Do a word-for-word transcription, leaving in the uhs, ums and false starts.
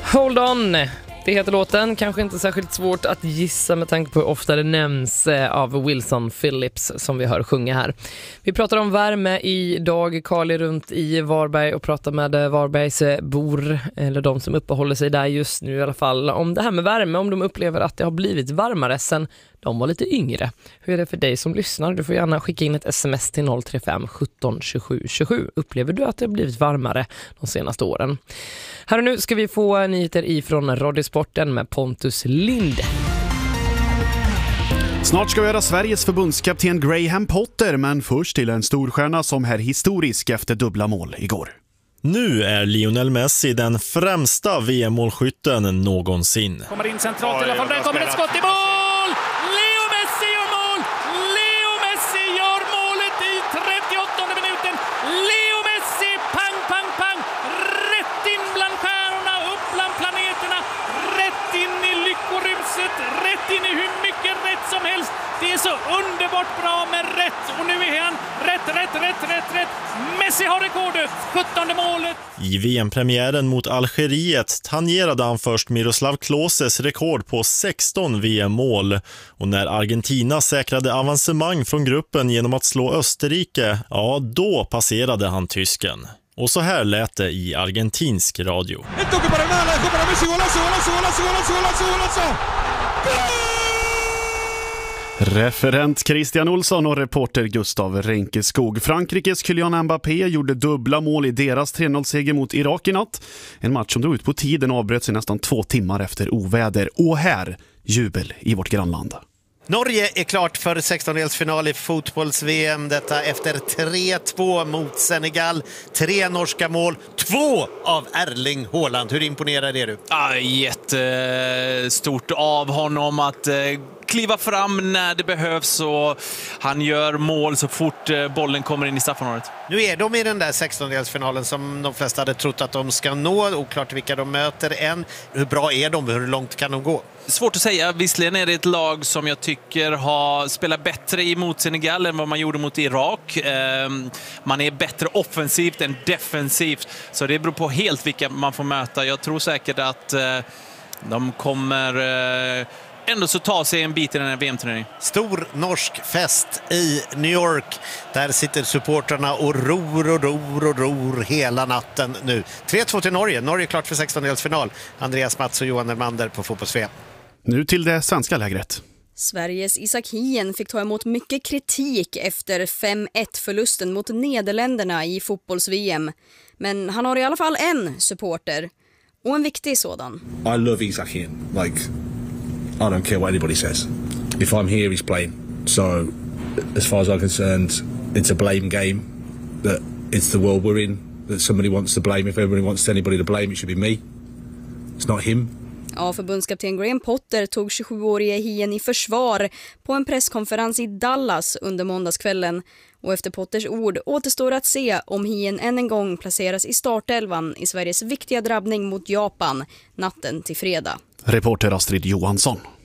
Hold on, det heter låten. Kanske inte särskilt svårt att gissa med tanke på hur ofta det nämns av Wilson Phillips som vi hör sjunga här. Vi pratar om värme idag. Karl är runt i Varberg och pratar med Varbergs bor, eller de som uppehåller sig där just nu i alla fall, om det här med värme, om de upplever att det har blivit varmare sen de var lite yngre. Hur är det för dig som lyssnar? Du får gärna skicka in ett sms till noll tre fem sjutton tjugosju tjugosju. Upplever du att det har blivit varmare de senaste åren? Här och nu ska vi få nyheter ifrån Radiosporten med Pontus Lind. Snart ska vi göra Sveriges förbundskapten Graham Potter, men först till en storstjärna som är historisk efter dubbla mål igår. Nu är Lionel Messi den främsta V M-målskytten någonsin. Kommer in centralt i alla fall, där kommer ett skott i mål! Leo Messi gör mål! Leo Messi gör målet i trettioåttonde minuten! Leo Messi, pang, pang, pang! Rätt in bland stjärnorna, upp bland planeterna, rätt in i lyckoruset, rätt in i hur mycket rätt som helst. Det är så underbart bra med rätt, och nu är han rätt, rätt, rätt, rätt, rätt. Messi har rekordet, sjuttonde målet. I V M-premiären mot Algeriet tangerade han först Miroslav Kloses rekord på sexton V M-mål. Och när Argentina säkrade avancemang från gruppen genom att slå Österrike, ja då passerade han tysken. Och så här lät det i argentinsk radio. Referent Christian Olsson och reporter Gustav Renkeskog. Frankrikes Kylian Mbappé gjorde dubbla mål i deras tre noll-seger mot Irak i natt. En match som drog ut på tiden avbröts i nästan två timmar efter oväder. Och här, jubel i vårt grannland. Norge är klart för sextondelsfinal i fotbolls-V M. Detta efter tre två mot Senegal. Tre norska mål, två av Erling Haaland. Hur imponerad är du? Ah, jättestort av honom att eh, kliva fram när det behövs, och han gör mål så fort eh, bollen kommer in i straffområdet. Nu är de i den där sextondelsfinalen som de flesta hade trott att de ska nå. Oklart vilka de möter än. Hur bra är de? Hur långt kan de gå? Svårt att säga. Visserligen är det ett lag som jag tycker har spelat bättre emot Senegal än vad man gjorde mot Irak. Man är bättre offensivt än defensivt. Så det beror på helt vilka man får möta. Jag tror säkert att de kommer ändå så ta sig en bit i den här V M-turneringen. Stor norsk fest i New York. Där sitter supporterna och ror och ror och ror hela natten nu. tre två till Norge. Norge är klart för sextondelsfinal. Andreas Mats och Johan Ermander på fotbolls-V M. Nu till det svenska lägret. Sveriges Isak Hien fick ta emot mycket kritik efter fem ett-förlusten mot Nederländerna i fotbolls-V M. Men han har i alla fall en supporter. Och en viktig sådan. I love Isak Hien. Like, I don't care what anybody says. If I'm here, he's playing. So, as far as I'm concerned, it's a blame game. That it's the world we're in. That somebody wants to blame. If everybody wants anybody to blame, it should be me. It's not him. Ja, förbundskapten Graham Potter tog tjugosjuårige Hien i försvar på en presskonferens i Dallas under måndagskvällen. Och efter Potters ord återstår att se om Hien än en gång placeras i startelvan i Sveriges viktiga drabbning mot Japan natten till fredag. Reporter Astrid Johansson.